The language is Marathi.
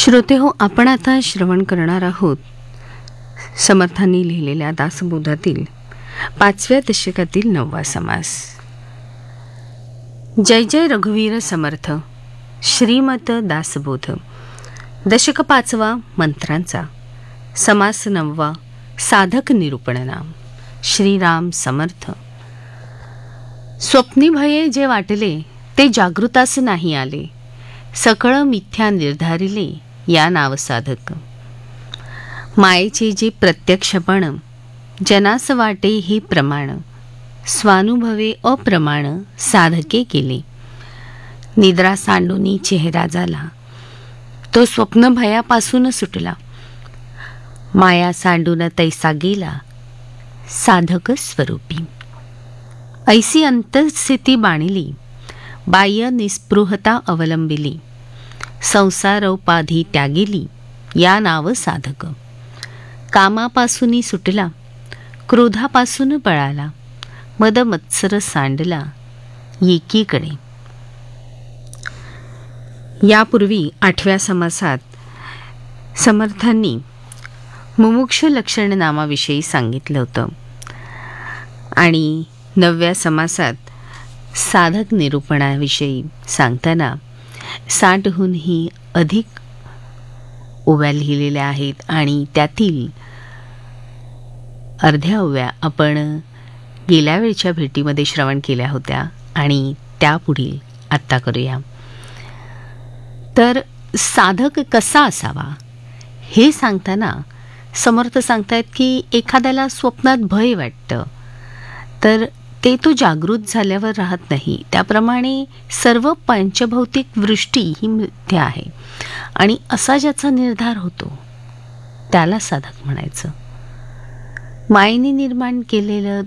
श्रोते हो, आपण आता श्रवण करणार आहोत समर्थांनी लिहिलेल्या दासबोधातील 5व्या दशकातील 9वा समास. जय जय रघुवीर समर्थ. श्रीमत दासबोध. दशक 5वा मंत्रांचा. समास 9वा. साधक निरूपण नाम. श्रीराम समर्थ. स्वप्नी भये जे वाटले ते जागृतास नाही आले. सकळ मिथ्या निर्धारिले या नाव साधक. मायेचे जे प्रत्यक्षपण जनास वाटे हे प्रमाण. स्वानुभवे अप्रमाण साधके केले. निद्रा सांडूनी चेहरा झाला तो स्वप्न भयापासून सुटला. माया सांडून तैसा गेला साधक स्वरूपी. ऐसी अंतस्थिती बाणिली बाह्य निस्पृहता अवलंबिली. संसार उपाधी त्यागिली या नाव साधक. कामापासून सुटला क्रोधापासून पळाला. मद मत्सर सांडला एकीकडे. यापूर्वी 8व्या समासात समर्थांनी मुमुक्ष लक्षण नामाविषयी सांगितलं होतं आणि 9व्या समासात साधक निरूपणाविषयी सांगताना 60हूनही अधिक ओव्या लिहिलेल्या आहेत आणि त्यातील अर्ध्या ओव्या आपण गेल्या वेळच्या भेटीमध्ये श्रवण केल्या होत्या आणि त्यापुढील आत्ता करूया. तर साधक कसा असावा हे सांगताना समर्थ सांगतायत की एखाद्याला स्वप्नात भय वाटतं तर ते तो जागृत झाल्यावर राहत नाही. त्याप्रमाणे सर्व पंचभौतिक वृष्टी ही मिथ्या आहे आणि असा ज्याचा निर्धार होतो त्याला साधक म्हणायचं. मायेने निर्माण केलेलं